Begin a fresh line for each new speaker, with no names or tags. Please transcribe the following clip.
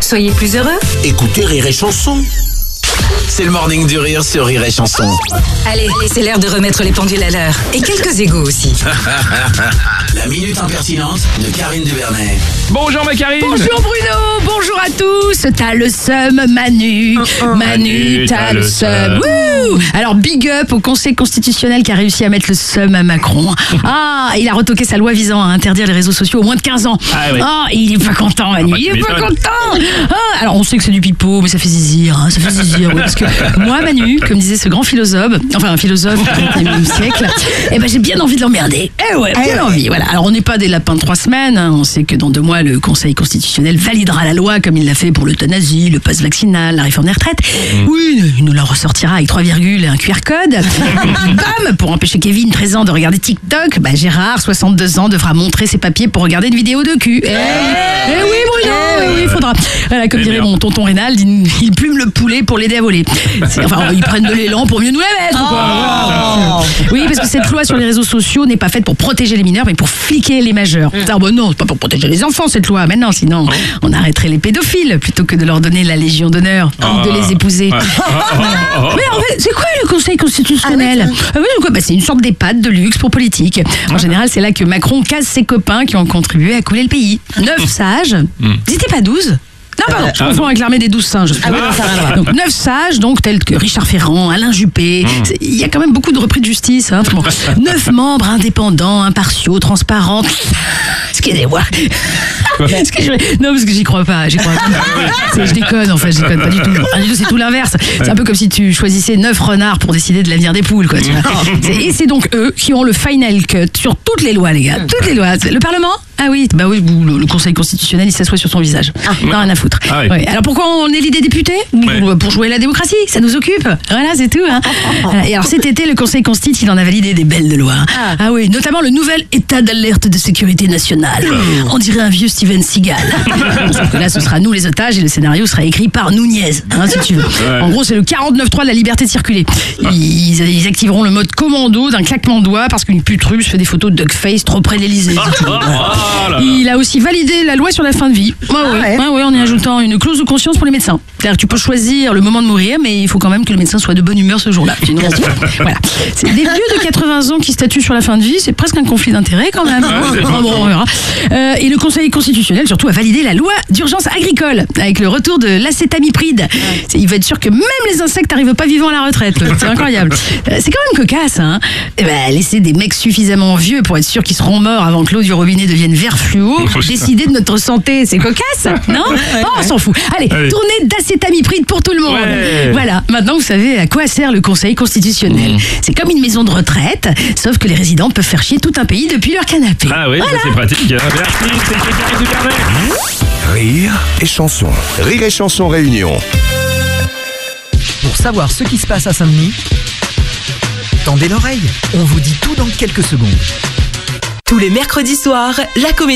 soyez plus heureux.
Écoutez Rire et Chanson. C'est le morning du rire sur Rire et Chanson.
Allez, c'est l'heure de remettre les pendules à l'heure. Et quelques égos aussi.
La minute impertinente de Karine Duvernet.
Bonjour ma Karine.
Bonjour Bruno, bonjour à tous. T'as le seum Manu. Manu, t'as le seum. Wouh. Alors big up au Conseil constitutionnel qui a réussi à mettre le seum à Macron. Ah, il a retoqué sa loi visant à interdire les réseaux sociaux aux moins de 15 ans.
Ah oui.
Ah, il est pas content Manu, il est pas content. Ah, alors on sait que c'est du pipeau, mais ça fait zizir, hein, ça fait zizir. Oui, parce que moi Manu, comme disait ce grand philosophe, enfin un philosophe du XXIe siècle, eh ben j'ai bien envie de l'emmerder. Eh ouais, bien envie. Voilà. Alors on n'est pas des lapins de 3 semaines. Hein. On sait que dans 2 mois le Conseil constitutionnel validera la loi comme il l'a fait pour l'euthanasie, le pass vaccinal, la réforme des retraites. Oui, il nous la ressortira avec 3 virgules et un QR code. Bam, pour empêcher Kevin, 13 ans, de regarder TikTok, bah Gérard, 62 ans, devra montrer ses papiers pour regarder une vidéo de cul. Eh oui Bruno, oui, il faudra. Voilà, comme dirait mon tonton Reynald, il plume le poulet pour l'aider à voler. Enfin, ils prennent de l'élan pour mieux nous la mettre. Quoi. Oui, parce que cette loi sur les réseaux sociaux n'est pas faite pour protéger les mineurs, mais pour fliquer les majeurs. Ah bon, non, c'est pas pour protéger les enfants cette loi. Maintenant, sinon, on arrêterait les pédophiles plutôt que de leur donner la Légion d'honneur ou de les épouser. Mais en fait, c'est quoi le Conseil constitutionnel? C'est une sorte d'EHPAD de luxe pour politiques. En général, c'est là que Macron casse ses copains qui ont contribué à couler le pays. 9 sages. Ils étaient pas 12? Non, pardon, je confonds avec l'armée des 12 singes. Donc 9 sages, donc tels que Richard Ferrand, Alain Juppé. Il y a quand même beaucoup de repris de justice. Hein. Bon, 9 membres indépendants, impartiaux, transparents. Excusez-moi. Non, parce que j'y crois pas. Je déconne, en fait, je déconne pas du tout. C'est tout l'inverse. C'est un peu comme si tu choisissais 9 renards pour décider de l'avenir des poules, quoi. Tu vois. Et c'est donc eux qui ont le final cut sur toutes les lois, les gars. Toutes les lois. Le Parlement? Ah oui, bah oui, le Conseil constitutionnel, il s'assoit sur son visage. Non, rien à foutre.
Ah oui.
Ouais. Alors pourquoi on élit des députés? Pour jouer à la démocratie, ça nous occupe. Voilà, c'est tout. Hein. Et alors cet été, le Conseil constitutionnel, il en a validé des belles de loi. Ah oui, notamment le nouvel état d'alerte de sécurité nationale. On dirait un vieux Steven Seagal. Sauf que là, ce sera nous les otages et le scénario sera écrit par Nunez, hein, si tu veux. En gros, c'est le 49.3 de la liberté de circuler. Ils activeront le mode commando d'un claquement de doigts parce qu'une putruche fait des photos de duckface trop près de l'Elysée. Il a aussi validé la loi sur la fin de vie. Ouais, en y ajoutant une clause de conscience pour les médecins. C'est-à-dire que tu peux choisir le moment de mourir, mais il faut quand même que le médecin soit de bonne humeur ce jour-là. Voilà. C'est des vieux de 80 ans qui statuent sur la fin de vie, c'est presque un conflit d'intérêts quand même. On verra. Et le Conseil constitutionnel surtout a validé la loi d'urgence agricole avec le retour de l'acétamipride. Il va être sûr que même les insectes n'arrivent pas vivants à la retraite. C'est incroyable. C'est quand même cocasse. Hein. Laisser des mecs suffisamment vieux pour être sûr qu'ils seront morts avant que l'eau du robinet devienne vert fluo, décider de notre santé, c'est cocasse, non? On s'en fout. Allez, tournée d'acétamipride pour tout le monde. Ouais. Voilà, maintenant vous savez à quoi sert le Conseil constitutionnel. C'est comme une maison de retraite, sauf que les résidents peuvent faire chier tout un pays depuis leur canapé.
Ah oui, voilà. Ça c'est pratique. Merci, c'était Karine Duvernet.
Rire et Chanson. Rire et Chanson Réunion.
Pour savoir ce qui se passe à Saint-Denis, tendez l'oreille. On vous dit tout dans quelques secondes.
Tous les mercredis soirs, la comédie